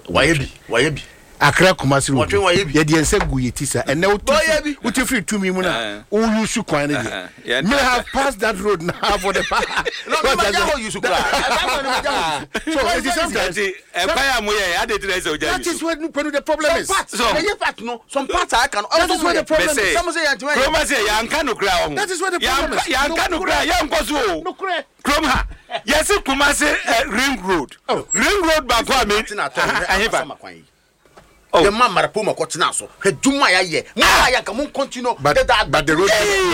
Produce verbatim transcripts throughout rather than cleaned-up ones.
Why be? Why be? Accra Kumasi road. Ye di ense gu yetisa. And now uti free to me muna. O you should kwan dey. Me have passed that road now for the past. No, no, you should cry. So it is sometimes. That is where the problem is. So any part no, some parts I can. That is where the problem is. Some say Kroma say yanka no cry. That is where the problem is. Yanka no cry. Yanko so. No cry. Kroma. Yes, Kumasi ring road. Ring road back wa me. I Oh. The man Marapoma Cotina so. He do my ye. Now I can continue. But that but the road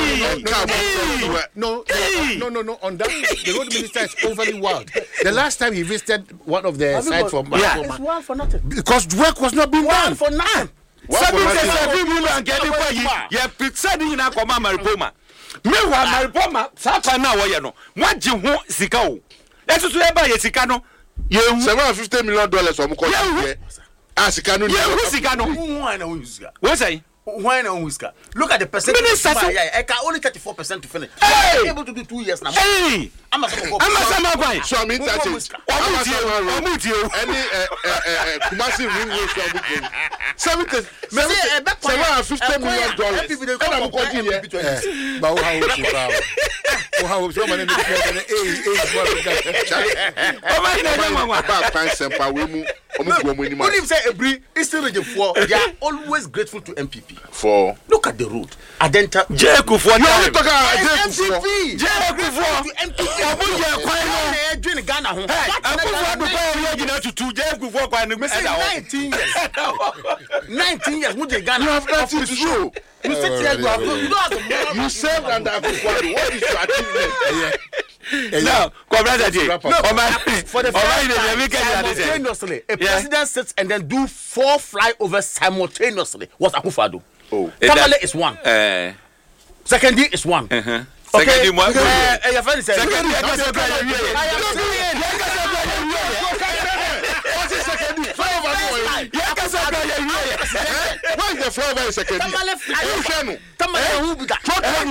no no no no on that the road minister is overly wild. The last time he visited one of the sites for yeah, it's one for nothing. Because work was not being done for nothing. Seven seven million get it for you. Yeah, said in a command Marapoma. Meanwhile, Marapoma, Sapa now, you know. What you want, Sikao? Let's just buy a Sicano. You seven hundred fifty million dollars from Korea. Ah, Sikano. Yeah, who's Sikano? What's say? Why no whisker? Look at the percentage. I can only thirty-four percent to finish. Hey! I'm able to do two years now. Hey! I'm a Samagwai. So I mean that is any Kumasi ring road from seventy seven hundred fifty million dollars. And I'm going here. But how is it? How so many When you say Ebri is still region four, they are always grateful to M P P. For look at the road. Adenta Jeku for M P P. Jeku for M P P. Doing Ghana home. To two Jeku for nineteen years. Nineteen years. Would Ghana have nothing to show? You sit here, you have no. You served under Akufo-Addo. What is your achievement? No, for the first time, simultaneously, a president sits and then do four flyovers simultaneously. What's Akufo-Addo? Oh, Tamale is one. Uh, Second is one. Uh-huh. Okay. Second one. Uh, uh, your friend said. Second Why is the flower in second? Tamale flyover. Tamale who be that?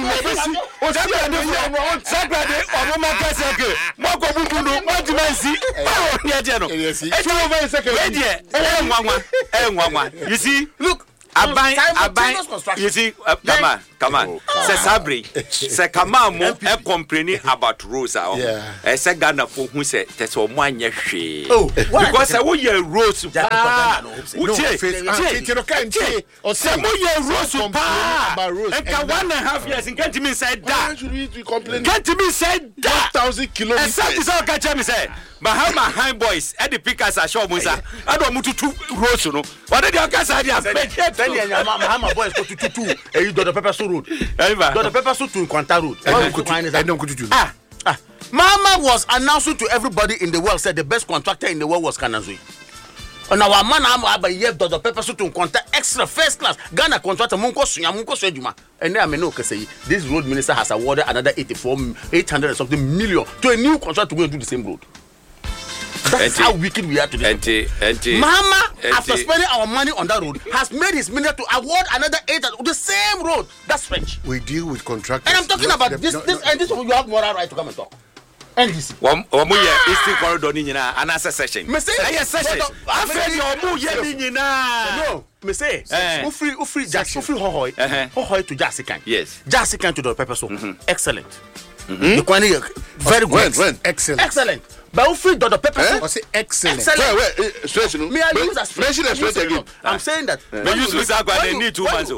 O Sagrade o Sagrade o mo ka seke. Mo ko bubu no, mo di mansi. Ba o ye no. E flower in second. We dey. Eh nwanwa. Eh nwanwa. You see? Look. Abai, abai, you see, uh, come on, come on. C'est Sabri, c'est comment mo e complaining about Rosa. Eh, c'est Ghana for who say that's all one year she. Oh, because I want your Rose. Ah, no, you can't say. Or some more Rose about Rose. And can one and a half years and can't me say that. Can't me say that. Thousand kilometers. And some is all catch me say. But how my high boys at the pickers are sure Musa. I don't want to two Rose, no. What did your guys idea? Then my boys go to two two. And you do the pepper road. Do the pepper to Quanta road. I don't go to do. Ah, ah. Mama was announcing to everybody in the world, said the best contractor in the world was Kanazui. And our man, I'm about year do the pepper to Quanta extra first class. Ghana contractor Munko Suya Munko Sejuma. And then I may know say this road minister has awarded another eighty-four, eight hundred and something million to a new contractor to go and do the same road. That's how wicked we are today. Auntie, auntie, Mama, auntie. after spending our money on that road, has made his minister to award another eight on the same road. That's French. We deal with contractors. And I'm talking about this, no, this, no, and this one you have moral right to come and talk. N D C. One, one more year, Eastern Corridor Nina, another session. Me say, yes, session. I feel your more year Nina. No, me say, Ufri, Ufri, Jack, Ufri, Hohoy, Hohoy to Jassican. Yes, Jassican to the pepper soup. Excellent. The quantity very good. Excellent. Excellent. But Ufri do the pepper soup. I say excellent. Excellent. Wait, wait, stress you know. Me I use that stress again. I'm saying that. But you use that one. They need two months.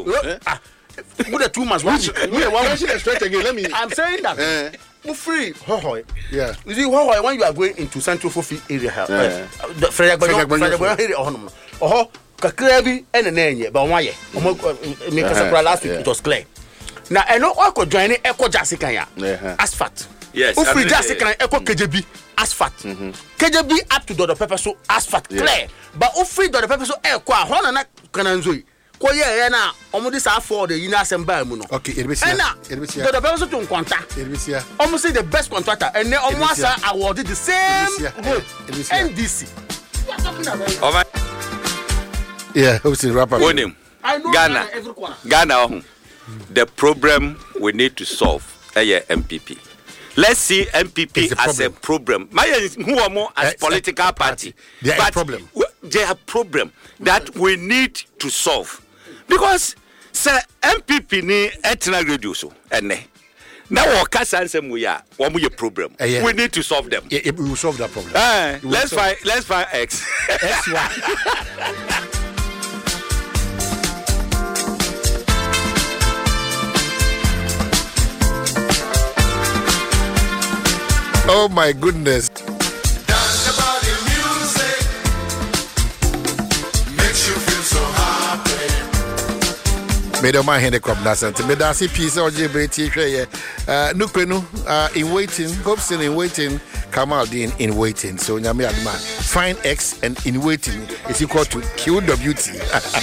With the two months, one. Mention it straight again. Let me. I'm saying that. Ufri, Hohoy. Yeah. You see, Hohoy, when you are going into Central Fofi area, the Frederick area, oh, Kakrevi and a name, but one year. Make us a last week, it was clear. Now, I know I could join Echo Jassica, asphalt. Yes. Ufri Jassica, Echo K J B, asphalt. K J B up to the pepper so asphalt, clear. But Ufri the pepper so Echo, Honana Kananzui. Koye na omudi sa for the United Assembly mu no. Okay, Elbisia. Elbisia. The person to Nkwanta. Elbisia. Almost the best contractor and then almost awarded the same road. N D C. Oh my. Yeah, who's the rapper? I know Ghana. Ghana. The problem we need to solve is M P P. Let's see M P P as a problem. My who are more as political party. There is a problem. there are problem that we need to solve because sir M P P ni etna radio so ene now our cast answer we are one more problem uh, yeah. we need to solve them. Yeah, we will solve that problem. Uh, let's find let's find X. X Y. Oh my goodness. Dance about the music. Makes you feel so happy. Made a man hand the crop that's it. Made a piece of J B T. Uh, Nukrenu uh, in waiting. Hobson in waiting. Kamal Dean in waiting. So, Nyame Adman. Find X and in waiting is equal to Q W T.